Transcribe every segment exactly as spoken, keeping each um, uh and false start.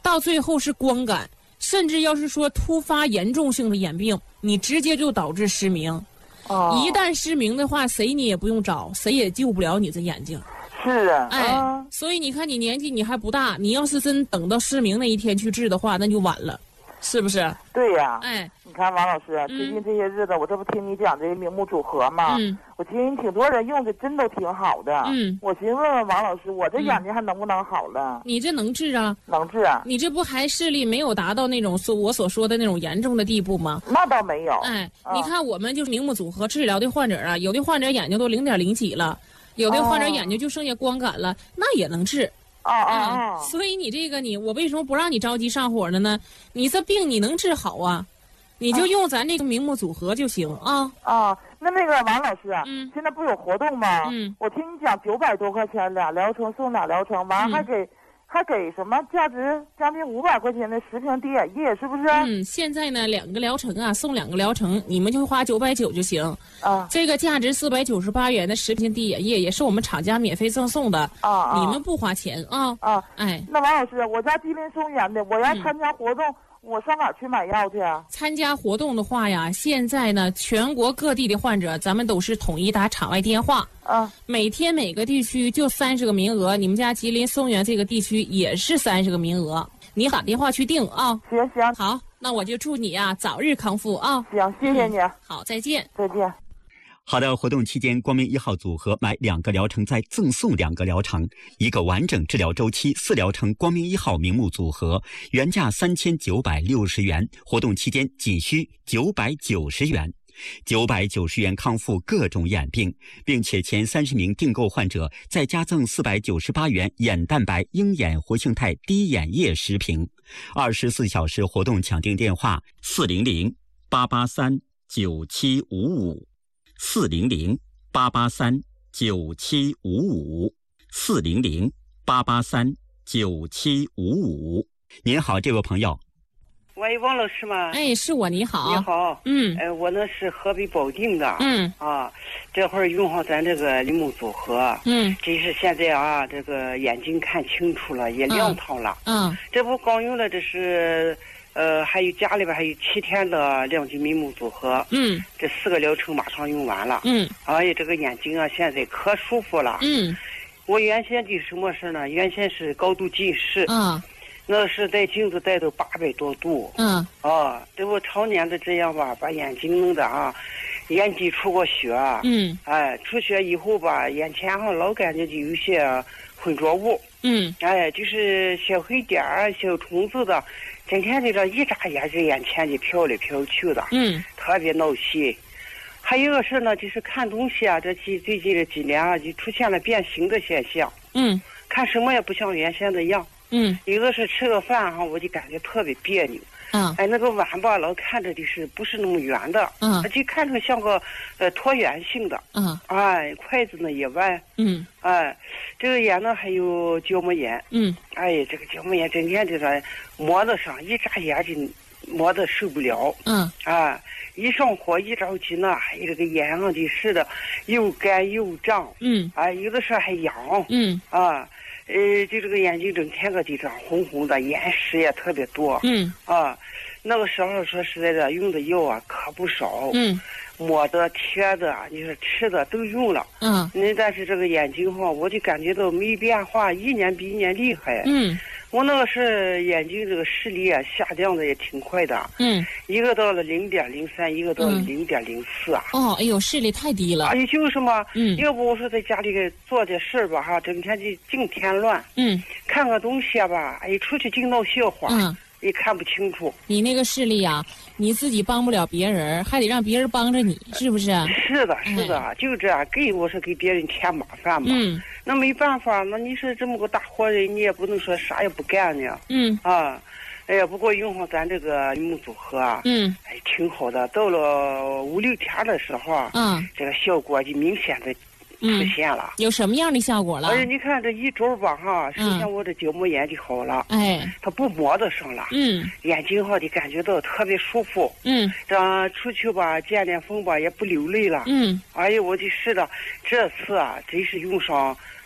到最后是光感，甚至要是说突发严重性的眼病，你直接就导致失明。 哦， 一旦失明的话，谁你也不用找，谁也救不了你的眼睛。 是啊， 哎， 啊所以你看你年纪你还不大，你要是真等到失明那一天去治的话，那就晚了，是不是？ 对呀、 哎， 你看王老师， 嗯最近这些日子，我这不听你讲这个明目组合吗？ 嗯我听挺多人用的，真都挺好的。 嗯， 我寻思问问王老师，我这眼睛还能不能好了？ 你这能治啊？ 能治啊？ 你这不还视力没有达到那种说我所说的那种严重的地步吗？ 那倒没有。 哎， 啊你看我们就是明目组合治疗的患者啊，有的患者眼睛都零点零几了，有的患者眼睛就剩下光感了，那也能治。 啊啊啊， 啊！ 所以你这个你我为什么不让你着急上火了呢？你这病你能治好啊，你就用咱这个明目组合就行啊。 啊，那那个王老师啊， 嗯现在不有活动吗？ 嗯我听你讲九百多块钱俩疗程送俩疗程，完了还嗯给、还给什么价值将近五百块钱的十瓶滴眼液，是不是？ 嗯，现在呢两个疗程啊，送两个疗程，你们就花九百九就行。 啊这个价值四百九十八元的十瓶滴眼液也是我们厂家免费赠送的， 啊啊！ 你们不花钱啊。 啊， 哎， 那王老师，我家吉林松原的，我要参加活动，我上哪儿去买药去啊？ 参加活动的话呀，现在呢全国各地的患者，咱们都是统一打场外电话。 啊每天每个地区就三十个名额，你们家吉林松原这个地区也是三十个名额，你打电话去定啊。 行行好，那我就祝你啊早日康复啊。 行，谢谢你， 好，再见。 再见。 好的，活动期间，光明一号组合买两个疗程再赠送两个疗程，一个完整治疗周期四疗程光明一号明目组合，原价三千九百六十元，活动期间仅需九百九十元。九百九十元康复各种眼病，并且前三十名订购患者再加赠四百九十八元眼蛋白鹰眼活性肽滴眼液十瓶。二十四小时活动抢订电话：四零零八八三九七五五，四零零八八三九七五五，四零零八八三九七五五。您好，这位朋友。 喂，王老师吗？ 哎，是我，你好。 你好。 嗯哎，我呢是河北保定的。 嗯啊，这会儿用上咱这个明目组合， 嗯真是现在啊，这个眼睛看清楚了，也亮堂了。 嗯这不光用了，这是，呃，还有家里边还有七天的亮睛明目组合。 嗯这四个疗程马上用完了。 嗯哎呀，这个眼睛啊，现在可舒服了。 嗯我原先的什么事呢？原先是高度近视。 啊那是戴镜子戴到八百多度。 嗯啊，这不常年的这样吧，把眼睛弄得啊，眼底出过血。 嗯哎，出血以后吧，眼前上老感觉就有些浑浊物。 嗯哎，就是小黑点儿、小虫子的，整天就这一眨眼这眼前就飘来飘去的， 嗯特别闹心。还有一个事呢，就是看东西啊，这几最近这几年啊，就出现了变形的现象， 嗯看什么也不像原先的样。 嗯有的是吃个饭哈，我就感觉特别别扭。 嗯哎，那个碗吧，老看着就是不是那么圆的， 嗯就看着像个呃椭圆形的。 嗯哎，筷子呢也弯。 嗯哎，这个眼呢还有角膜炎。 嗯哎，这个角膜炎整天就在磨得上，一眨眼就磨得受不了。 嗯啊，一上火一着急呢，哎，这个眼上就是的又干又胀。 嗯哎，有的时候还痒。 嗯啊。呃，就这个眼睛整天个就这样红红的，眼屎也特别多。 嗯啊，那个时候说实在的，用的药啊可不少。 嗯抹的、贴的，你说吃的都用了。 嗯那但是这个眼睛哈，我就感觉到没变化，一年比一年厉害。 嗯我那个是眼睛这个视力啊下降的也挺快的， 嗯一个到了零点零三，一个到了嗯零点零四啊。 哦，哎呦，视力太低了。 哎，就是嘛， 嗯要不我说在家里给做点事儿吧哈，整天就净添乱。 嗯看个东西啊吧，哎，出去净闹笑话， 嗯， 也看不清楚。 你那个视力啊，你自己帮不了别人，还得让别人帮着你，是不是？ 是的，是的，就这样，给我是给别人添麻烦嘛。 嗯那没办法，那你说这么个大活人，你也不能说啥也不干呢。 嗯啊，哎呀，不过用上咱这个明目组合啊， 嗯哎，挺好的。到了五六天的时候啊， 嗯这个效果就明显的出嗯， 现了。 有什么样的效果了而？且你看这一周吧哈，首先我这角膜炎就好了， 哎， 它不磨得上了， 嗯眼睛哈就感觉到特别舒服。 嗯这样出去吧，见点风吧也不流泪了。 嗯哎呀，我就是的，这次啊，真是用上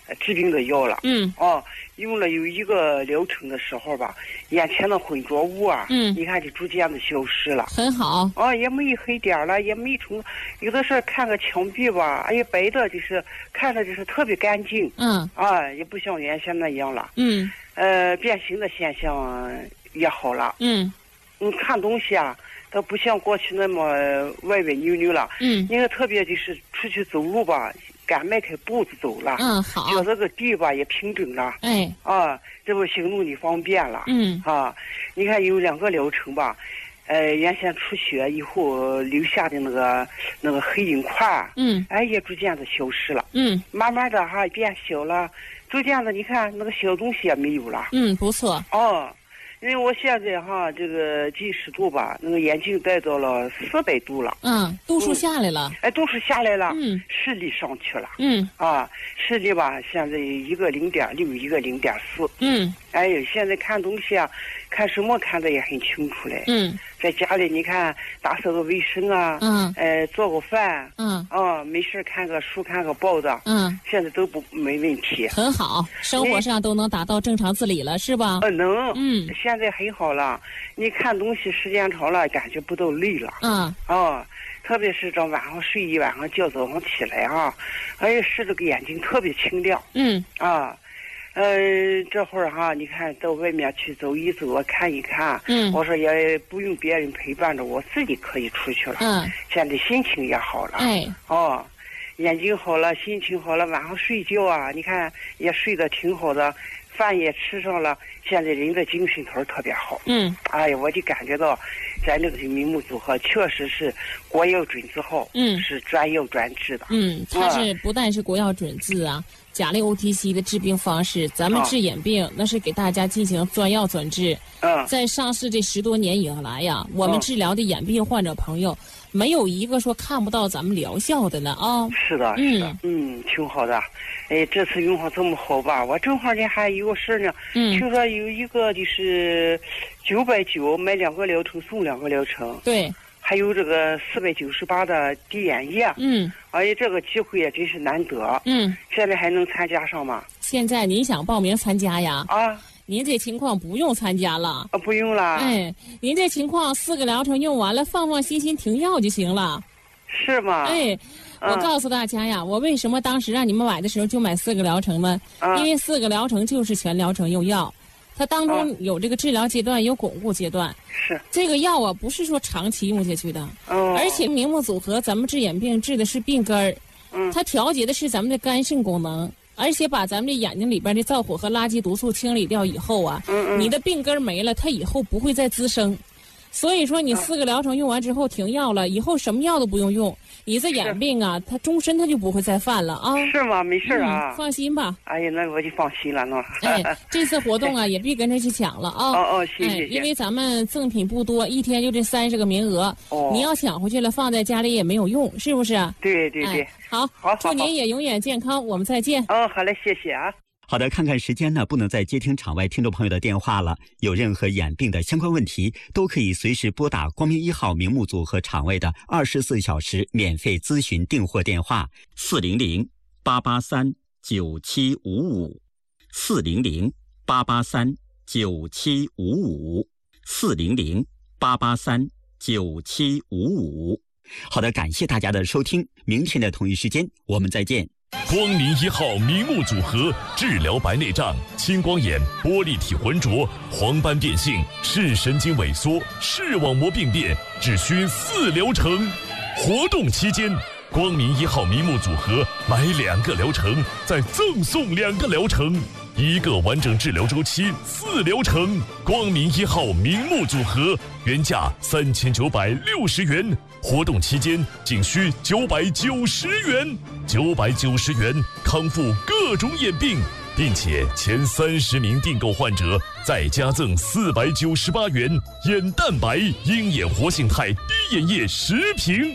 治病的药了。 嗯。 哦，用了有一个疗程的时候吧，眼前的浑浊物啊， 嗯， 你看就逐渐的消失了。 很好。 哦，也没黑点了，也没虫。有的时候看个墙壁吧，哎呀，白的就是看着就是特别干净。 嗯。 啊，也不像原先那样了。 嗯。 呃，变形的现象也好了。 嗯。 你看东西啊，它不像过去那么歪歪扭扭了。 嗯。 那个特别就是出去走路吧，敢迈开步子走了。 嗯，好。 脚这个地吧也平整了。 哎。 啊，这不行路你方便了。 嗯。 啊，你看有两个疗程吧，呃，原先出血以后留下的那个那个黑影块， 嗯， 哎，也逐渐的消失了。 嗯。 慢慢的哈变小了，逐渐的你看那个小东西也没有了。 嗯，不错。 哦。因为我现在哈这个近视度吧，那个眼镜戴到了四百度了。 嗯，度数下来了。 嗯、哎，度数下来了。 嗯， 视力上去了。 嗯， 啊，视力吧，现在一个零点六，一个零点四。 嗯， 哎呀，现在看东西啊，看什么看的也很清楚嘞。 嗯， 在家里你看打扫个卫生啊， 嗯， 呃，做个饭， 嗯， 啊，没事看个书，看个报子， 嗯， 现在都不没问题。 很好，生活上都能达到正常自理了，是吧？ 呃，能。 嗯， 现在很好了。你看东西时间长了，感觉不到累了。 嗯。 哦，特别是这晚上睡一晚上觉，早上起来啊，哎呀，是这个眼睛特别清亮。 嗯。啊， 呃，这会儿哈，你看到外面去走一走，看一看。 嗯。 我说也不用别人陪伴着，我自己可以出去了。 嗯。 现在心情也好了。 哎。 哦，眼睛好了，心情好了，晚上睡觉啊，你看也睡得挺好的。饭也吃上了，现在人的精神头特别好。 嗯， 哎呀，我就感觉到，咱这个明目组合确实是国药准字号， 嗯， 是专药专治的。 嗯，它是不但是国药准字啊，甲类 O T C 的治病方式，咱们治眼病、啊、那是给大家进行专药专治。 嗯， 在上市这十多年以来呀，我们治疗的眼病患者朋友，没有一个说看不到咱们疗效的呢啊。 是的，是的，嗯，嗯，挺好的。哎，这次用上这么好吧？我正好呢还有个事呢， 嗯， 听说有一个就是九百九买两个疗程送两个疗程， 对， 还有这个四百九十八的滴眼液， 嗯， 而且这个机会也真是难得， 嗯， 现在还能参加上吗？ 现在您想报名参加呀？ 啊， 您这情况不用参加了， 啊，不用了， 哎，您这情况四个疗程用完了，放放心心停药就行了， 是吗？ 哎。我告诉大家呀，我为什么当时让你们买的时候就买四个疗程呢？ 啊、 因为四个疗程就是全疗程用药，它当中有这个治疗阶段，有巩固阶段。 是这个药啊，不是说长期用下去的。 哦。 而且明目组合，咱们治眼病治的是病根儿， 嗯， 它调节的是咱们的肝肾功能，而且把咱们的眼睛里边的燥火和垃圾毒素清理掉以后啊， 嗯嗯， 你的病根没了，它以后不会再滋生。所以说，你四个疗程用完之后停药了，以后什么药都不用用，你这眼病啊，它终身它就不会再犯了啊。 是吗？没事啊、 嗯，放心吧。 哎呀，那我就放心了呢。 哎，这次活动啊，也别跟着去抢了啊。 哦哦，谢谢。 哎，因为咱们赠品不多，一天就这三十个名额。 哦。 你要抢回去了，放在家里也没有用，是不是？ 对对对。 哎、好， 好， 祝您也永远健康。我们再见。 嗯，好嘞，谢谢啊。 好的，看看时间呢，不能再接听场外听众朋友的电话了。有任何眼病的相关问题，都可以随时拨打光明一号明目组和场外的二十四小时免费咨询订货电话：四零零八八三九七五五，四零零八八三九七五五，四零零八八三九七五五。好的，感谢大家的收听，明天的同一时间我们再见。 光明一号明目组合治疗白内障、青光眼、玻璃体浑浊、黄斑变性、视神经萎缩、视网膜病变，只需四疗程。活动期间，光明一号明目组合买两个疗程再赠送两个疗程，一个完整治疗周期四疗程。光明一号明目组合原价三千九百六十元，活动期间仅需九百九十元。九百九十元康复各种眼病，并且前三十名订购患者再加赠四百九十八元眼蛋白鹰眼活性肽滴眼液十瓶。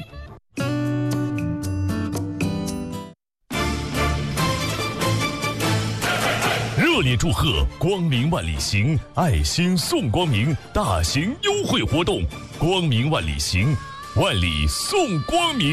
热烈祝贺光明万里行爱心送光明大型优惠活动！光明万里行，万里送光明。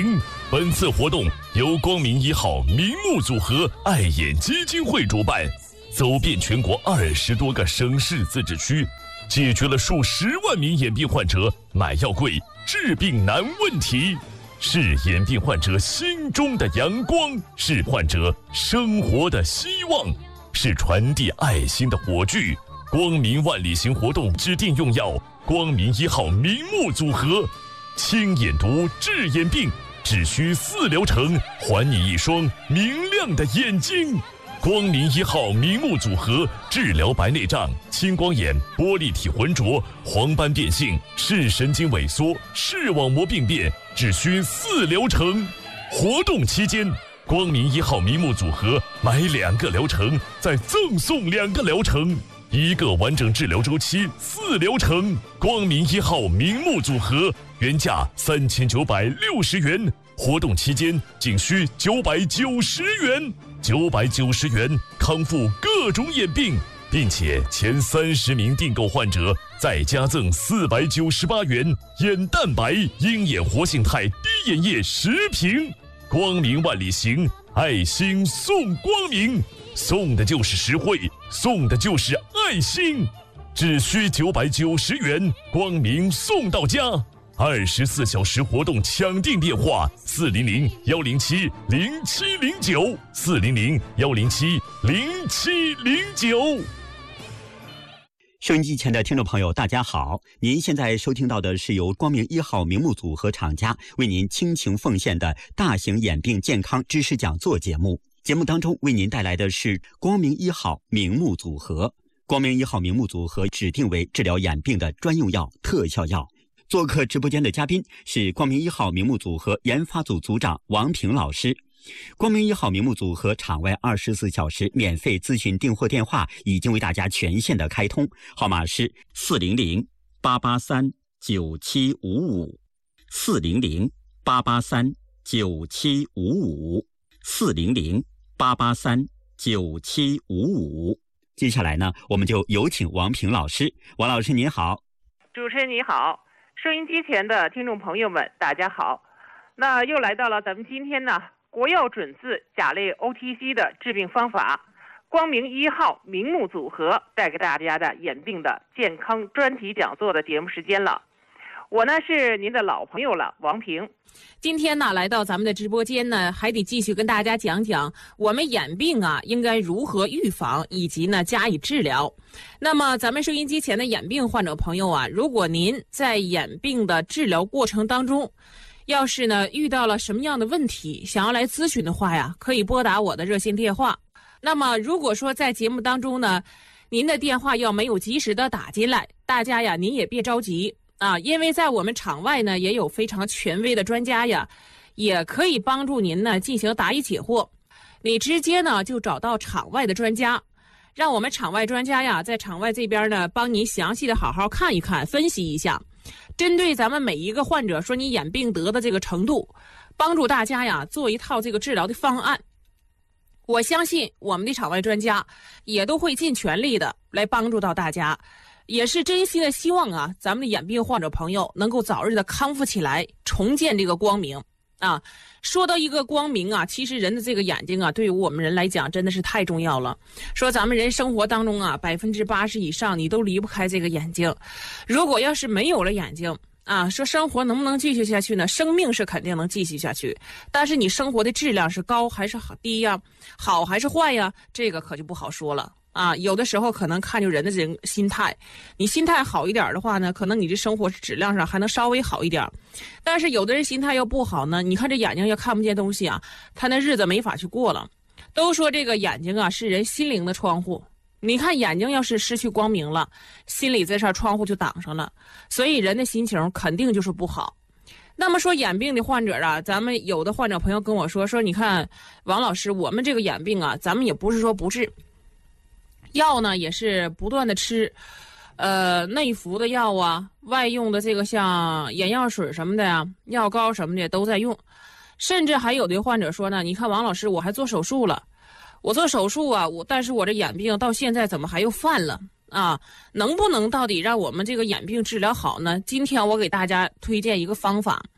本次活动由光明一号明目组合爱眼基金会主办，走遍全国二十多个省市自治区，解决了数十万名眼病患者买药贵、治病难问题，是眼病患者心中的阳光，是患者生活的希望，是传递爱心的火炬。光明万里行活动指定用药光明一号明目组合，清眼毒治眼病，只需四疗程，还你一双明亮的眼睛。光明一号明目组合，治疗白内障、青光眼、玻璃体浑浊、黄斑变性、视神经萎缩、视网膜病变，只需四疗程。活动期间，光明一号明目组合买两个疗程再赠送两个疗程，一个完整治疗周期四疗程。光明一号明目组合原价三千九百六十元，活动期间仅需九百九十元，九百九十元康复各种眼病，并且前三十名订购患者再加赠四百九十八元眼蛋白鹰眼活性肽滴眼液十瓶。光明万里行，爱心送光明，送的就是实惠，送的就是爱心，只需九百九十元，光明送到家。二十四小时活动抢订电话：四零零幺零七零七零九，四零零幺零七零七零九。 收音机前的听众朋友大家好，您现在收听到的是由光明一号明目组合厂家为您倾情奉献的大型眼病健康知识讲座节目。节目当中为您带来的是光明一号明目组合。光明一号明目组合指定为治疗眼病的专用药、特效药。做客直播间的嘉宾是光明一号明目组合研发组组长王平老师。光明一号明目组合场外二十四小时免费咨询订货电话已经为大家全线的开通，号码是四零零八八三九七五五，四零零八八三九七五五，四零零八八三九七五五。接下来呢，我们就有请王平老师。王老师您好。 主持人你好，收音机前的听众朋友们大家好。那又来到了咱们今天呢国药准字甲类 O T C 的治病方法，光明一号明目组合带给大家的眼病的健康专题讲座的节目时间了。我呢是您的老朋友了，王平。 今天呢来到咱们的直播间呢，还得继续跟大家讲讲我们眼病啊应该如何预防以及呢加以治疗。那么咱们收音机前的眼病患者朋友啊，如果您在眼病的治疗过程当中要是呢遇到了什么样的问题，想要来咨询的话呀，可以拨打我的热线电话。那么如果说在节目当中呢，您的电话要没有及时的打进来，大家呀您也别着急啊，因为在我们场外呢也有非常权威的专家呀，也可以帮助您呢进行答疑解惑。你直接呢就找到场外的专家，让我们场外专家呀在场外这边呢帮您详细的好好看一看，分析一下。针对咱们每一个患者说你眼病得的这个程度，帮助大家呀做一套这个治疗的方案。我相信我们的场外专家也都会尽全力的来帮助到大家，也是真心的希望啊咱们的眼病患者朋友能够早日的康复起来，重见这个光明啊。说到一个光明啊，其实人的这个眼睛啊对于我们人来讲真的是太重要了。说咱们人生活当中啊百分之八十以上你都离不开这个眼睛，如果要是没有了眼睛啊，说生活能不能继续下去呢？生命是肯定能继续下去，但是你生活的质量是高还是低呀，好还是坏呀，这个可就不好说了啊。有的时候可能看就人的这个心态，你心态好一点的话呢，可能你的生活质量上还能稍微好一点，但是有的人心态要不好呢，你看这眼睛要看不见东西啊，他那日子没法去过了。都说这个眼睛啊是人心灵的窗户，你看眼睛要是失去光明了，心里这扇窗户就挡上了，所以人的心情肯定就是不好。那么说眼病的患者啊，咱们有的患者朋友跟我说说，你看王老师，我们这个眼病啊，咱们也不是说不治，药呢也是不断的吃，呃，内服的药啊，外用的这个像眼药水什么的呀，药膏什么的都在用，甚至还有的患者说呢，你看王老师，我还做手术了。我做手术啊，我但是我这眼病到现在怎么还又犯了啊？能不能到底让我们这个眼病治疗好呢？今天我给大家推荐一个方法，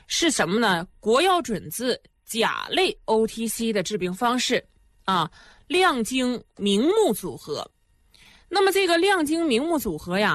是什么呢？国药准字甲类 O T C 的治病方式啊，亮晶明目组合。那么这个亮晶明目组合呀。